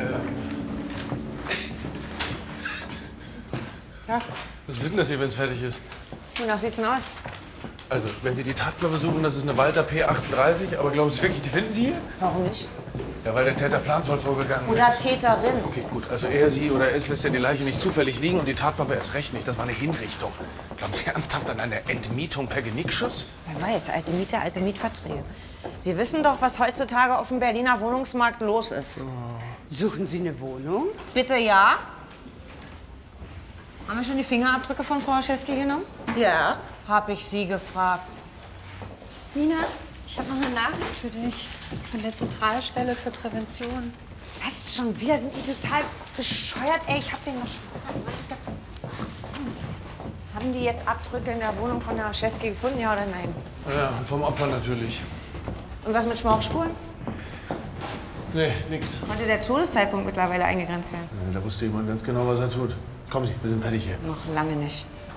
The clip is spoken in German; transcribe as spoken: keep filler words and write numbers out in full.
Ja? Was wird denn das hier, wenn es fertig ist? Wonach sieht's denn aus? Also, wenn Sie die Tatwaffe suchen, das ist eine Walter P achtunddreißig, aber glauben Sie wirklich, die finden Sie hier? Warum nicht? Ja, weil der Täter planvoll vorgegangen Oder ist. Täterin. Okay, gut. Also er, sie oder es lässt ja die Leiche nicht zufällig liegen und die Tatwaffe erst recht nicht. Das war eine Hinrichtung. Glauben Sie ernsthaft an eine Entmietung per Genickschuss? Wer weiß, alte Mieter, alte Mietverträge. Sie wissen doch, was heutzutage auf dem Berliner Wohnungsmarkt los ist. Oh. Suchen Sie eine Wohnung? Bitte ja. Haben wir schon die Fingerabdrücke von Frau Haschewski genommen? Ja. Hab ich Sie gefragt. Nina, ich habe noch eine Nachricht für dich. Von der Zentralstelle für Prävention. Was, schon wieder? Sind die total bescheuert? Ey, ich hab den noch schon... Haben die jetzt Abdrücke in der Wohnung von der Haschewski gefunden, ja oder nein? Ja, und vom Opfer natürlich. Und was mit Schmauchspuren? Nee, nix. Konnte der Todeszeitpunkt mittlerweile eingegrenzt werden? Ja, da wusste jemand ganz genau, was er tut. Kommen Sie, wir sind fertig hier. Noch lange nicht.